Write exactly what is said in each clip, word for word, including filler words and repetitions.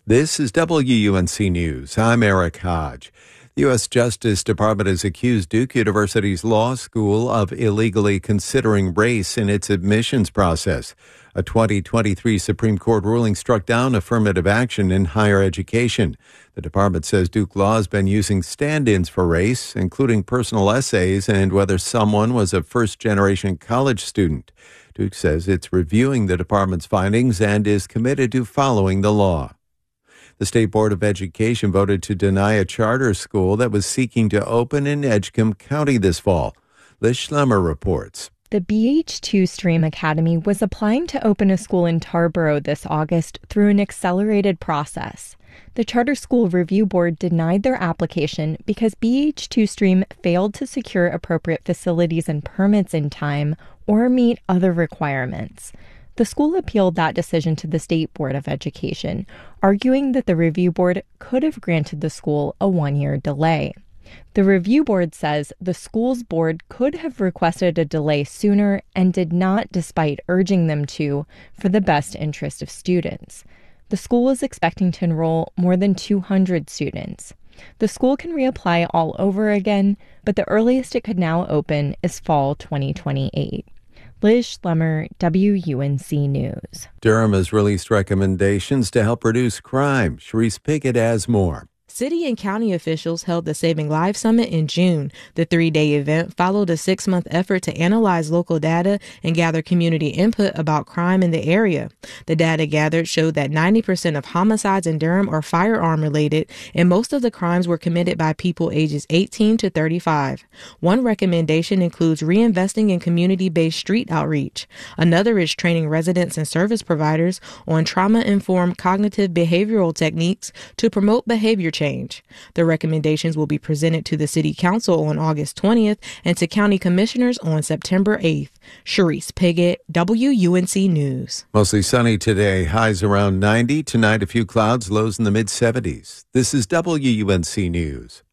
This is W U N C News. I'm Eric Hodge. The U S Justice Department has accused Duke University's law school of illegally considering race in its admissions process. A twenty twenty-three Supreme Court ruling struck down affirmative action in higher education. The department says Duke Law has been using stand-ins for race, including personal essays and whether someone was a first-generation college student. Duke says it's reviewing the department's findings and is committed to following the law. The State Board of Education voted to deny a charter school that was seeking to open in Edgecombe County this fall. Liz Schlemmer reports. The B H two Stream Academy was applying to open a school in Tarboro this August through an accelerated process. The Charter School Review Board denied their application because B H two Stream failed to secure appropriate facilities and permits in time or meet other requirements. The school appealed that decision to the State Board of Education, arguing that the review board could have granted the school a one-year delay. The review board says the school's board could have requested a delay sooner and did not, despite urging them to, for the best interest of students. The school is expecting to enroll more than two hundred students. The school can reapply all over again, but the earliest it could now open is fall twenty twenty-eight. Liz Schlemmer, W U N C News. Durham has released recommendations to help reduce crime. Sharice Pickett has more. City and county officials held the Saving Lives Summit in June. The three-day event followed a six-month effort to analyze local data and gather community input about crime in the area. The data gathered showed that ninety percent of homicides in Durham are firearm-related, and most of the crimes were committed by people ages eighteen to thirty-five. One recommendation includes reinvesting in community-based street outreach. Another is training residents and service providers on trauma-informed cognitive behavioral techniques to promote behavior change. Change. The recommendations will be presented to the City Council on August twentieth and to County Commissioners on September eighth. Sharice Piggott, W U N C News. Mostly sunny today. Highs around ninety. Tonight, a few clouds. Lows in the mid-seventies. This is W U N C News.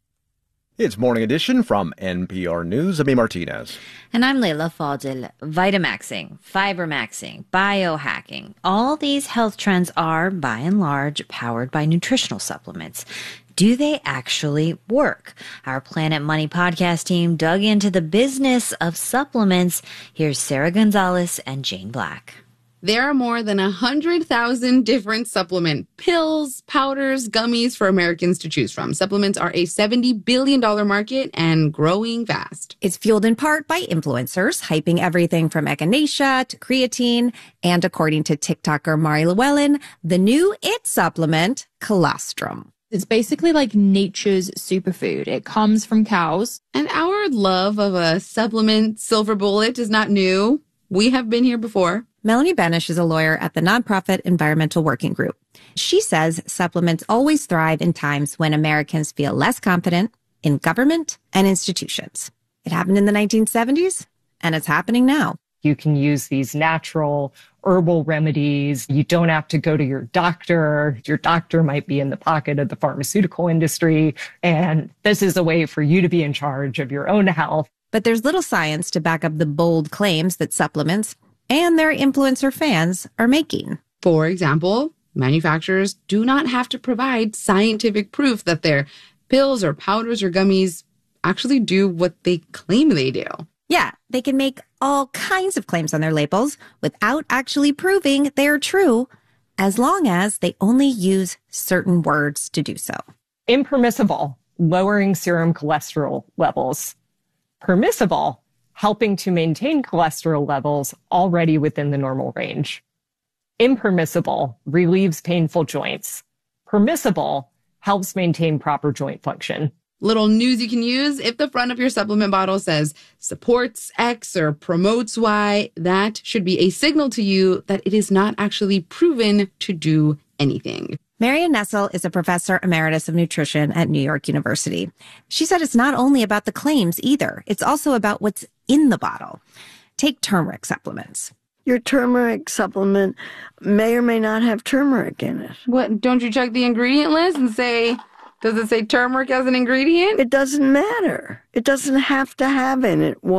It's Morning Edition from N P R News. I'm Martinez. And I'm Leila Fadil. Vitamaxing, fibermaxing, biohacking. All these health trends are, by and large, powered by nutritional supplements. Do they actually work? Our Planet Money podcast team dug into the business of supplements. Here's Sarah Gonzalez and Jane Black. There are more than one hundred thousand different supplement pills, powders, gummies for Americans to choose from. Supplements are a seventy billion dollars market and growing fast. It's fueled in part by influencers, hyping everything from echinacea to creatine. And according to TikToker Mari Llewellyn, the new it supplement, colostrum. It's basically like nature's superfood. It comes from cows. And our love of a supplement silver bullet is not new. We have been here before. Melanie Benish is a lawyer at the nonprofit Environmental Working Group. She says supplements always thrive in times when Americans feel less confident in government and institutions. It happened in the nineteen seventies, and it's happening now. You can use these natural herbal remedies. You don't have to go to your doctor. Your doctor might be in the pocket of the pharmaceutical industry. And this is a way for you to be in charge of your own health. But there's little science to back up the bold claims that supplements and their influencer fans are making. For example, manufacturers do not have to provide scientific proof that their pills or powders or gummies actually do what they claim they do. Yeah, they can make all kinds of claims on their labels without actually proving they're true, as long as they only use certain words to do so. Impermissible, lowering serum cholesterol levels. Permissible, helping to maintain cholesterol levels already within the normal range. Impermissible, relieves painful joints. Permissible, helps maintain proper joint function. Little news you can use: if the front of your supplement bottle says supports X or promotes Y, that should be a signal to you that it is not actually proven to do anything. Marian Nessel is a professor emeritus of nutrition at New York University. She said it's not only about the claims either. It's also about what's in the bottle. Take turmeric supplements. Your turmeric supplement may or may not have turmeric in it. What, don't you check the ingredient list and say, does it say turmeric as an ingredient? It doesn't matter. It doesn't have to have in it what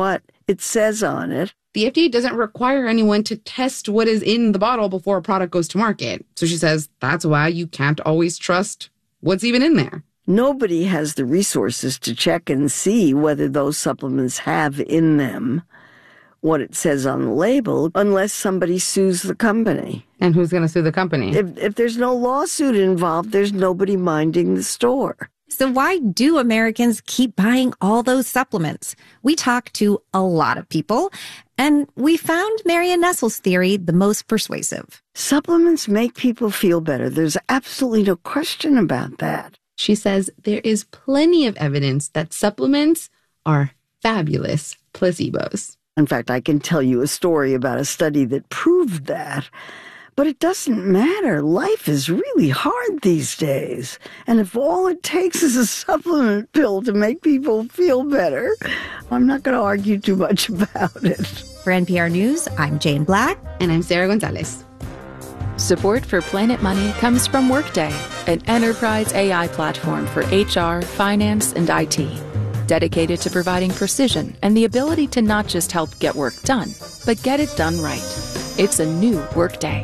it says on it. The F D A doesn't require anyone to test what is in the bottle before a product goes to market. So she says that's why you can't always trust what's even in there. Nobody has the resources to check and see whether those supplements have in them what it says on the label unless somebody sues the company. And who's going to sue the company? If, if there's no lawsuit involved, there's nobody minding the store. So why do Americans keep buying all those supplements? We talked to a lot of people, and we found Marion Nestle's theory the most persuasive. Supplements make people feel better. There's absolutely no question about that. She says there is plenty of evidence that supplements are fabulous placebos. In fact, I can tell you a story about a study that proved that. But it doesn't matter. Life is really hard these days. And if all it takes is a supplement pill to make people feel better, I'm not going to argue too much about it. For N P R News, I'm Jane Black. And I'm Sarah Gonzalez. Support for Planet Money comes from Workday, an enterprise A I platform for H R, finance, and I T. Dedicated to providing precision and the ability to not just help get work done, but get it done right. It's a new Workday.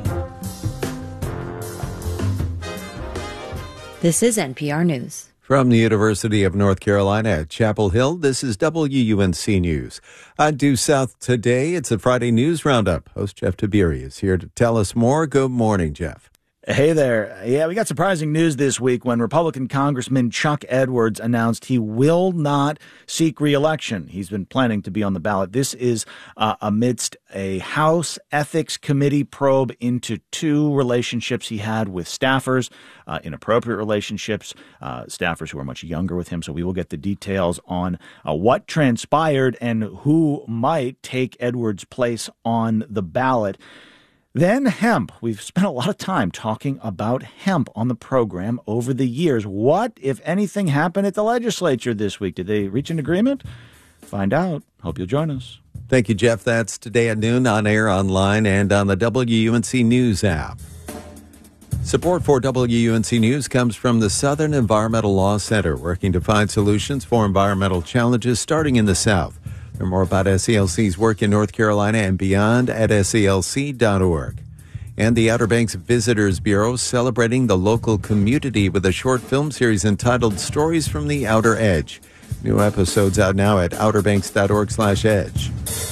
This is N P R News. From the University of North Carolina at Chapel Hill, this is W U N C News. On Due South today, it's a Friday News Roundup. Host Jeff Tiberi is here to tell us more. Good morning, Jeff. Hey there. Yeah, we got surprising news this week when Republican Congressman Chuck Edwards announced he will not seek re-election. He's been planning to be on the ballot. This is uh, amidst a House Ethics Committee probe into two relationships he had with staffers, uh, inappropriate relationships, uh, staffers who are much younger with him. So we will get the details on uh, what transpired and who might take Edwards' place on the ballot. Then hemp. We've spent a lot of time talking about hemp on the program over the years. What, if anything, happened at the legislature this week? Did they reach an agreement? Find out. Hope you'll join us. Thank you, Jeff. That's today at noon on air, online, and on the W U N C News app. Support for W U N C News comes from the Southern Environmental Law Center, working to find solutions for environmental challenges starting in the South. Learn more about S E L C's work in North Carolina and beyond at S E L C dot org. And the Outer Banks Visitors Bureau celebrating the local community with a short film series entitled Stories from the Outer Edge. New episodes out now at outer banks dot org slash edge.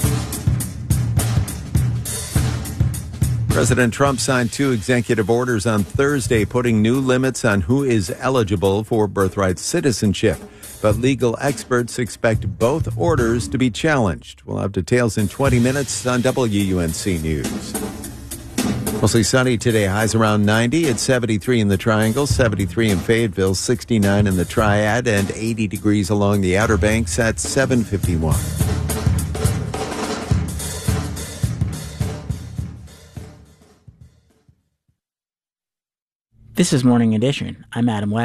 President Trump signed two executive orders on Thursday putting new limits on who is eligible for birthright citizenship. But legal experts expect both orders to be challenged. We'll have details in twenty minutes on W U N C News. Mostly sunny today, highs around ninety. It's seventy-three in the Triangle, seventy-three in Fayetteville, sixty-nine in the Triad, and eighty degrees along the Outer Banks at seven fifty-one. This is Morning Edition. I'm Adam Webb.